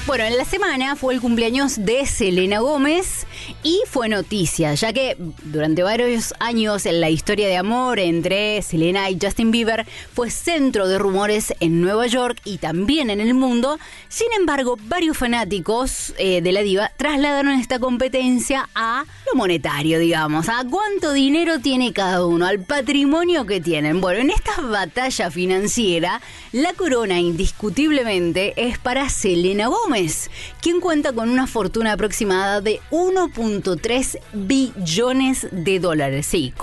Bueno, en la semana fue el cumpleaños de Selena Gómez y fue noticia, ya que durante varios años en la historia de amor entre Selena y Justin Bieber fue centro de rumores en Nueva York y también en el mundo. Sin embargo, varios fanáticos de la diva trasladaron esta competencia a lo monetario, digamos, a cuánto dinero tiene cada uno, al patrimonio que tienen. Bueno, en esta batalla financiera, la corona indiscutiblemente es para Selena Gómez, quien cuenta con una fortuna aproximada de 1.3 billones de dólares. Sí,